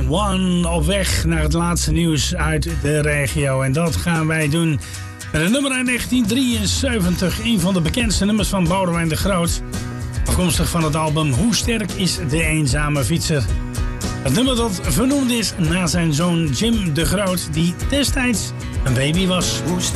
One op weg naar het laatste nieuws uit de regio. En dat gaan wij doen met een nummer uit 1973. Een van de bekendste nummers van Boudewijn de Groot. Afkomstig van het album Hoe sterk is de eenzame fietser. Het nummer dat vernoemd is naar zijn zoon Jim de Groot, die destijds een baby was.